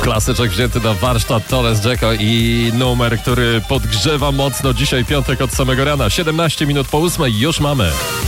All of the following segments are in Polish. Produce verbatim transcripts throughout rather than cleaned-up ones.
Klasyczek wzięty na warsztat Torres Jacko i numer, który podgrzewa mocno dzisiaj piątek od samego rana. siedemnaście minut po ósmej już mamy.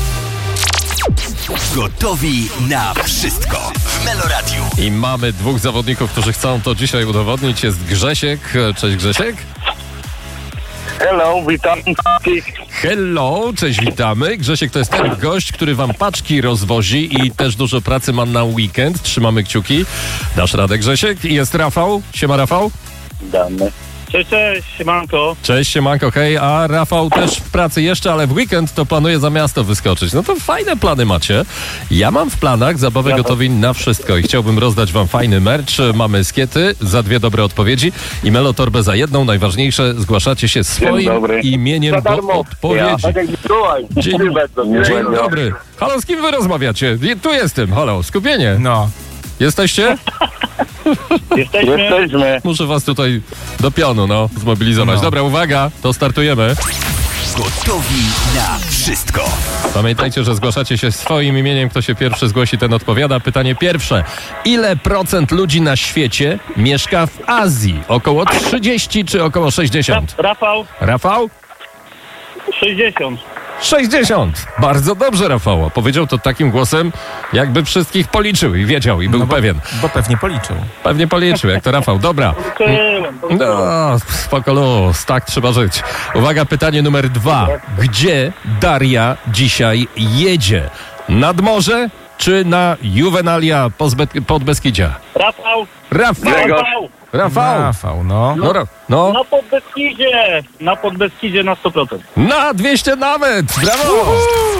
Gotowi na wszystko w Meloradiu. I mamy dwóch zawodników, którzy chcą to dzisiaj udowodnić. Jest Grzesiek. Cześć Grzesiek. Hello, witam. Hello, cześć, witamy. Grzesiek to jest ten gość, który wam paczki rozwozi i też dużo pracy ma na weekend. Trzymamy kciuki. Dasz radę, Grzesiek. I jest Rafał. Siema, Rafał. Damy. Cześć, cześć, siemanko. Cześć, siemanko, hej. A Rafał też w pracy jeszcze, ale w weekend to planuje za miasto wyskoczyć. No to fajne plany macie. Ja mam w planach zabawę Ja gotowi na wszystko i chciałbym rozdać wam fajny merch. Mamy skiety za dwie dobre odpowiedzi i Melotorbę za jedną. Najważniejsze, zgłaszacie się swoim dobry. imieniem Za do darmo. odpowiedzi. Tak jak Mikołaj. Dzień, Dzień dzień dobry. Halo, z kim wy rozmawiacie? Je- Tu jestem, halo, skupienie. No. Jesteście? Jesteśmy. Jesteśmy. Muszę was tutaj do pionu, no, zmobilizować. No. Dobra, uwaga, to startujemy. Gotowi na wszystko. Pamiętajcie, że zgłaszacie się swoim imieniem. Kto się pierwszy zgłosi, ten odpowiada. Pytanie pierwsze. Ile procent ludzi na świecie mieszka w Azji? Około trzydzieści czy około sześćdziesiąt? Rafał, Rafał? sześćdziesiąt. sześćdziesiąt. Bardzo dobrze, Rafał. Powiedział to takim głosem, jakby wszystkich policzył i wiedział i był No bo, pewien. Bo pewnie policzył. Pewnie policzył, jak to Rafał. Dobra. Tyłem. No, spoko luz, tak trzeba żyć. Uwaga, pytanie numer dwa. Gdzie Daria dzisiaj jedzie? Nad morze czy na Juvenalia Pozbe- Podbeskidzia? Rafał, Rafał! Rafał. Rafał! Rafał, no. No, Ra- no, Na Podbeskidzie. Na Podbeskidzie na sto procent. na dwieście nawet! Brawo!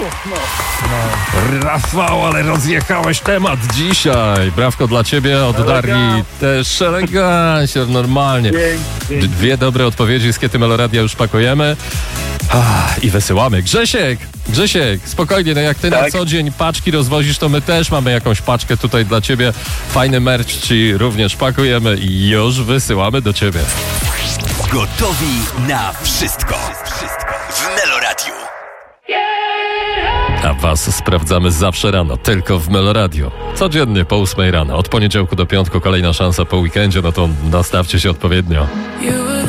Rafał, ale rozjechałeś temat dzisiaj. Brawko dla ciebie od Darii. Też elegancie, normalnie. D- Dwie dobre odpowiedzi z Kiety Meloradia już pakujemy. Ah, I wysyłamy. Grzesiek, Grzesiek, spokojnie, no jak ty na Tak. co dzień paczki rozwozisz, to my też mamy jakąś paczkę tutaj dla ciebie. Fajny merch ci również pakujemy i już wysyłamy do ciebie. Gotowi na wszystko. Wszystko w Meloradiu. A was sprawdzamy zawsze rano, tylko w Meloradio. Codziennie po ósmej rano. Od poniedziałku do piątku kolejna szansa po weekendzie, no to nastawcie się odpowiednio. You